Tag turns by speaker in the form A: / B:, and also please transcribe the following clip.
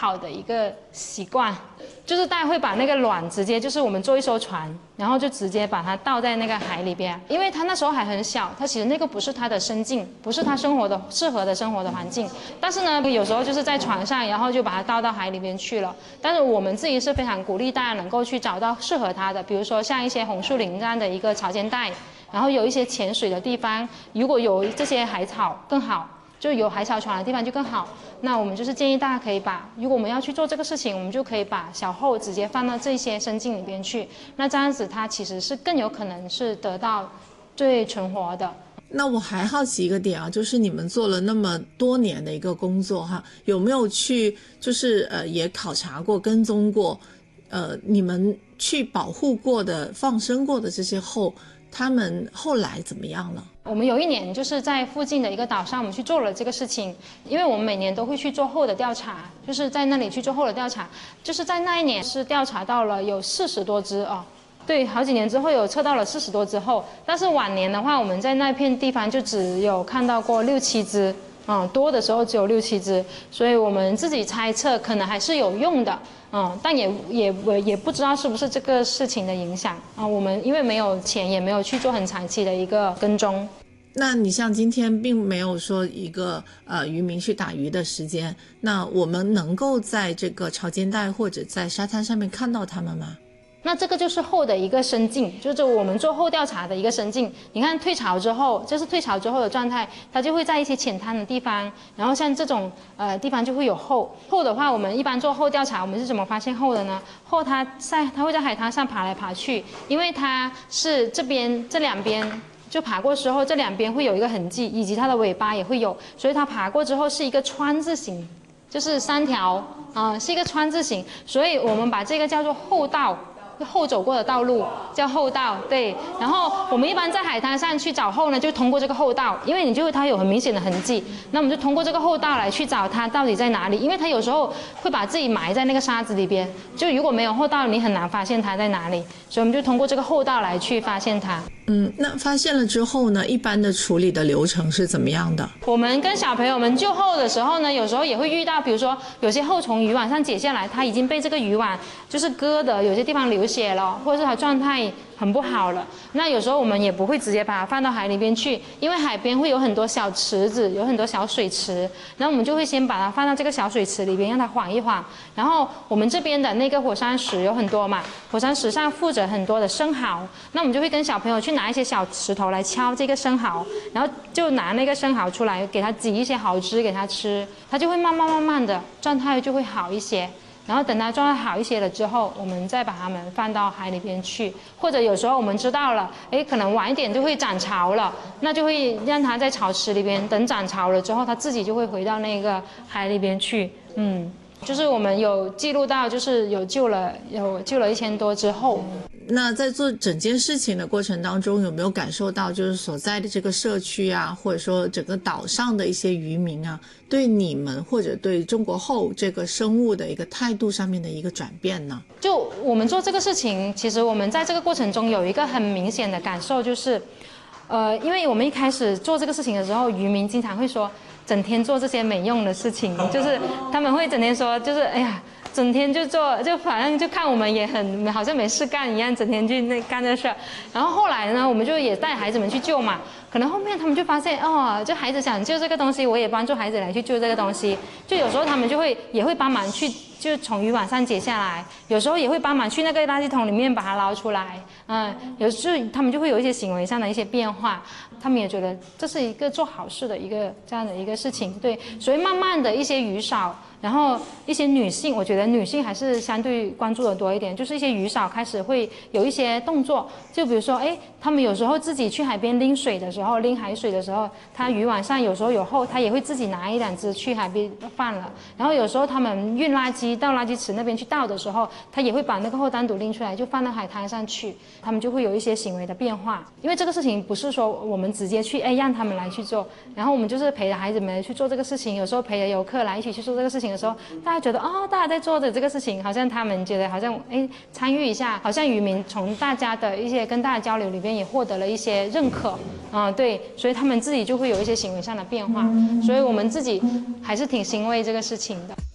A: 好的一个习惯，就是大家会把那个卵直接就是我们坐一艘船，然后就直接把它倒在那个海里边，因为它那时候还很小，它其实那个不是它的生境，不是它生活的适合的生活的环境。但是呢，有时候就是在船上，然后就把它倒到海里边去了。但是我们自己是非常鼓励大家能够去找到适合它的，比如说像一些红树林这样的一个潮间带，然后有一些潜水的地方，如果有这些海草更好。就有海草船的地方就更好。那我们就是建议大家可以把，如果我们要去做这个事情，我们就可以把小后直接放到这些生境里边去。那这样子它其实是更有可能是得到最存活的。
B: 那我还好奇一个点啊，就是你们做了那么多年的一个工作哈，有没有去就是也考察过、跟踪过，你们去保护过的、放生过的这些后，他们后来怎么样了？
A: 我们有一年就是在附近的一个岛上，我们去做了这个事情，因为我们每年都会去做后的调查，就是在那里去做后的调查，就是在那一年是调查到了有40多只啊。对，好几年之后有测到了40多只后，但是晚年的话，我们在那片地方就只有看到过6、7只，多的时候只有6、7只，所以我们自己猜测可能还是有用的，但也不知道是不是这个事情的影响啊。我们因为没有钱，也没有去做很长期的一个跟踪。
B: 那你像今天并没有说一个渔民去打鱼的时间，那我们能够在这个潮间带或者在沙滩上面看到他们吗？
A: 那这个就是后的一个生境，就是我们做后调查的一个生境。你看退潮之后，这是退潮之后的状态，它就会在一些浅滩的地方，然后像这种地方就会有后。后的话，我们一般做后调查，我们是怎么发现后的呢？后它会在海滩上爬来爬去，因为它是这两边。就爬过之后，这两边会有一个痕迹，以及它的尾巴也会有，所以它爬过之后是一个川字形，就是3条是一个川字形，所以我们把这个叫做后道。后走过的道路叫后道，对。然后我们一般在海滩上去找后呢，就通过这个后道，因为它有很明显的痕迹，那我们就通过这个后道来去找它到底在哪里，因为它有时候会把自己埋在那个沙子里边，就如果没有后道，你很难发现它在哪里，所以我们就通过这个后道来去发现它。
B: 那发现了之后呢，一般的处理的流程是怎么样的？
A: 我们跟小朋友们救后的时候呢，有时候也会遇到，比如说有些后从渔网上解下来，它已经被这个渔网就是割的，有些地方流血了，或者是它状态很不好了。那有时候我们也不会直接把它放到海里边去，因为海边会有很多小池子，有很多小水池，然后我们就会先把它放到这个小水池里边，让它缓一缓。然后我们这边的那个火山石有很多嘛，火山石上附着很多的生蚝，那我们就会跟小朋友去拿一些小石头来敲这个生蚝，然后就拿那个生蚝出来，给它挤一些蚝汁给它吃，它就会慢慢的状态就会好一些。然后等它状态好一些了之后，我们再把它们放到海里边去，或者有时候我们知道了，可能晚一点就会涨潮了，那就会让它在潮池里边，等涨潮了之后，它自己就会回到那个海里边去。就是我们有记录到，就是有救了1000多之后。
B: 那在做整件事情的过程当中，有没有感受到就是所在的这个社区啊，或者说整个岛上的一些渔民啊，对你们或者对中国后这个生物的一个态度上面的一个转变呢？就
A: 我们做这个事情，其实我们在这个过程中有一个很明显的感受，就是因为我们一开始做这个事情的时候，渔民经常会说整天做这些没用的事情，就是他们会整天说，就是哎呀，整天就做，就反正就看我们也好像没事干一样，整天去干这事。然后后来呢，我们就也带孩子们去救嘛。可能后面他们就发现就孩子想救这个东西，我也帮助孩子来去救这个东西。就有时候他们也会帮忙去，就从渔网上解下来，有时候也会帮忙去那个垃圾桶里面把它捞出来。有时候他们就会有一些行为上的一些变化，他们也觉得这是一个做好事的一个这样的一个事情。对，所以慢慢的一些渔嫂，然后一些女性，我觉得女性还是相对关注的多一点，就是一些渔嫂开始会有一些动作，就比如说他们有时候自己去海边拎海水的时候，他渔网上有时候有后，他也会自己拿1、2只去海边放了。然后有时候他们运垃圾到垃圾池那边去倒的时候，他也会把那个后单独拎出来，就放到海滩上去。他们就会有一些行为的变化，因为这个事情不是说我们直接去让他们来去做，然后我们就是陪着孩子们去做这个事情。有时候陪着游客来一起去做这个事情的时候，大家觉得大家在做的这个事情，好像他们觉得好像参与一下，好像渔民从大家的一些跟大家交流里边也获得了一些认可。对，所以他们自己就会有一些行为上的变化，所以我们自己还是挺欣慰这个事情的。